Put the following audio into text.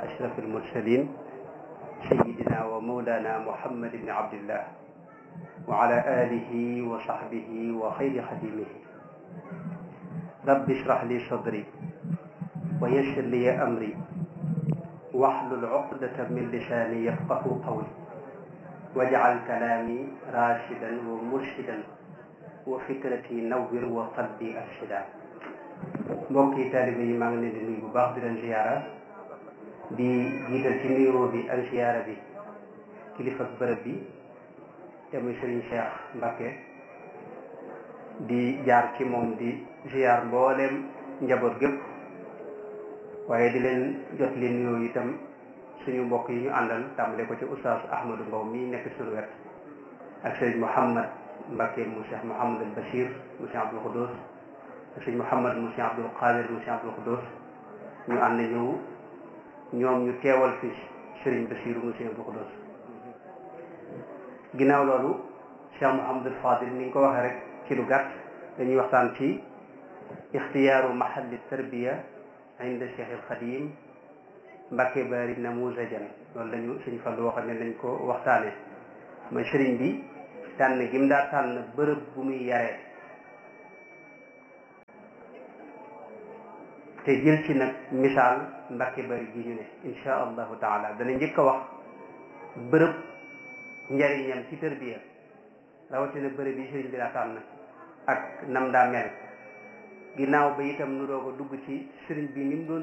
أشرف المرسلين سيدنا ومولانا محمد بن عبد الله وعلى آله وصحبه وخير خديمه رب اشرح لي صدري ويسر لي أمري واحلل عقدة من لساني يفقه قولي واجعل كلامي راشدا ومرشدا وفكرتي نور وقلبي أرشدا. mbokki taalibe yi maa ngi leen di nuyu bu baax di leen ziyaara di jiital ci nuyoo bi ak ziyaara bi kilifa bërëb bi te muy Serigne Cheikh Mbacké di jaar ci moom di ziyaar mbooleem njaboot gépp waaye di leen jot li nuyoo itam suñu mbokk yi ñu àndal tàmbale ko ci oustaz Ahmadou Mbow mi nekk suñu wet ak Serigne Mouhamad Mbacké mu Cheikh Mouhamad al Bachir mu Cheikh Abdoul Khoudous sëñ Mouhamad mu Cheikh Abdoul Qadir mu Cheikh Abdoul Khoudous ñu ànd ñëw ñoom ñu teewal fi Serigne Bassirou mu Cheikh Abdoul Khoudous. ginnaaw loolu Cheikh Mouhamadul Fadil ni nga ko waxee rek ci lu gàtt dañuy waxtaan ci ixtiyaaru mahalli tarbiya inda Cheikh al Khadim Mbacké Bari namuzajan loolu lañu sëñ Fallu waxoon ne nañ ko waxtaane mooy Serigne bi tànn gi mu daa tànn bërëb bu muy yaree te jël ci nag misaal Mbacké Bari gi ñu ne insha allahu taala dana njëkk a wax bërëb njariñam ci tërbiya rawatina bërëb yi sëriñ bi daa tànn ak nam daa mel ginnaaw ba itam nu doog a dugg ci sëriñ bi ni mu doon